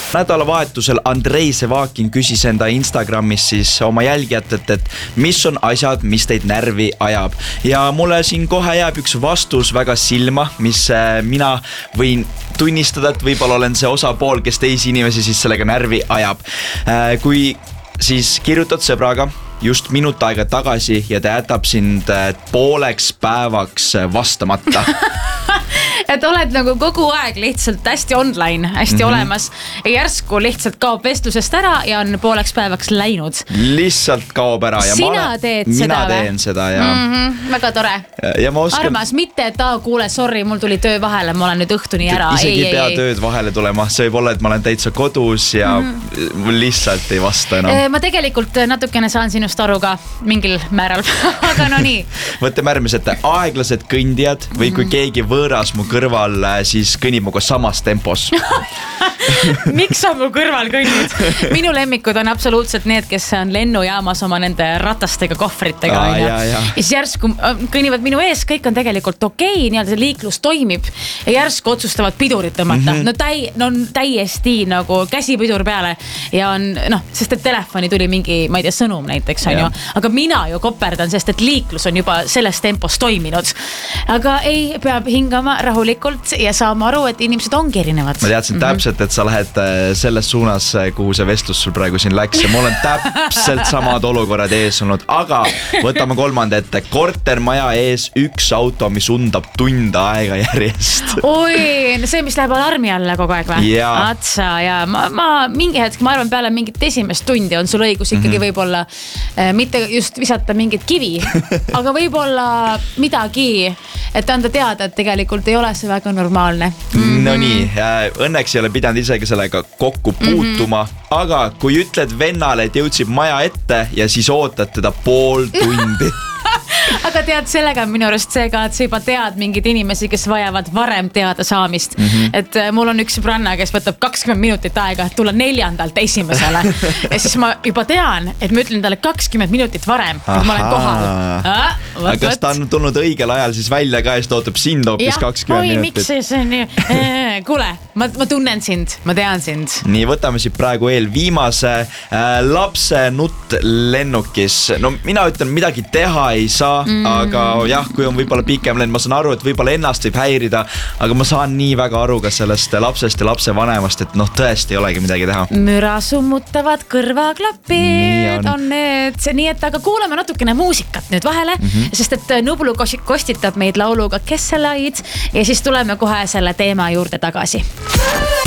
Nädalavahetusel Andrei Sevakin küsis enda Instagramis siis oma jälgijatelt, et mis on asjad, mis teid närvi ajab. Ja mulle siin kohe jääb üks vastus väga silma, mis mina võin tunnistada, et võib-olla olen see osapool, kes teisi inimesi siis sellega närvi ajab. Kui siis kirjutad sõbraga just minut aega tagasi ja ta jätab sind pooleks päevaks vastamata. Et oled nagu kogu aeg lihtsalt hästi online, hästi olemas ja järsku lihtsalt kaob vestlusest ära ja on pooleks päevaks läinud. Lihtsalt kaob ära. Ja Sina teed seda või? Mina teen seda, jah. Väga tore. Ja ma oskan... Armas, mitte, et kuule, sorry, mul tuli töö vahele, ma olen nüüd õhtuni ära. Isegi ei pea tööd vahele tulema. See võib olla, et ma olen täitsa kodus ja mul lihtsalt ei vasta enam. Ma tegelikult natukene saan sinust aru ka mingil määral, aga no nii. Võtame järgmised aeglased kõndijad või kui keegi võõras mu kõrval siis kõnnib muga samas tempos. Miks sa mu kõrval kõnnid? Minu lemmikud on absoluutselt need, kes on lennujaamas oma nende ratastega, kohvritega. Ja siis järsku kõnnivad minu ees, kõik on tegelikult okei, nii-öelda see liiklus toimib ja järsku otsustavad pidurit tõmmata. No täiesti nagu käsipidur peale ja on, sest et telefoni tuli mingi, ma ei tea, sõnum näiteks on ju, aga mina ju koperdan, sest et liiklus on juba selles tempos toiminud. Aga ei, peab hingama rahulikult ja saama aru, et inimesed ongi erinevad. Ma teadsin täpselt, et sa lähed selles suunas, kuhu see vestlus sul praegu siin läks ja mul on täpselt samad olukorrad ees olnud, aga võtame kolmanda ette. Kortermaja ees üks auto, mis undab tund aega järjest. Oi, see, mis läheb alarmi alla kogu aeg või? Atsa, ja ma mingi hetk, ma arvan, peale mingit esimest tundi on sul õigus ikkagi võib-olla mitte just visata mingit kivi, aga võib-olla midagi, et anda teada, et tegelikult ei ole see väga normaalne. No nii, õnneks ei ole pidanud isegi sellega kokku puutuma, aga kui ütled vennale, et jõudsid maja ette ja siis ootad teda pool tundi. Aga tead, sellega on minu arust see ka, et sa juba tead mingid inimesi, kes vajavad varem teada saamist. Et mul on üks sõbranna, kes võtab 20 minutit aega, et tulla 4. esimesele. Ja siis ma juba tean, et ma ütlen talle 20 minutit varem, et ma olen kohal. Aga kas ta on tulnud õigel ajal siis välja ka, ja ootab sind hoopis 20 minutit? Miks see on nii? Kuule, ma tunnen sind, ma tean sind. Nii, võtame siit praegu viimase lapse nutt lennukis. No mina ütlen, midagi teha ei saa, aga jah, kui on võib-olla pikem lend, ma saan aru, et võib-olla ennast võib häirida, aga ma saan nii väga aru ka sellest lapsest ja lapse vanemast, et tõesti ei olegi midagi teha. Müra summutavad kõrvaklapid on need, nii et aga kuuleme natukene muusikat nüüd vahele, sest et Nublu kostitab meid lauluga Kes sa laid ja siis tuleme kohe selle teema juurde tagasi.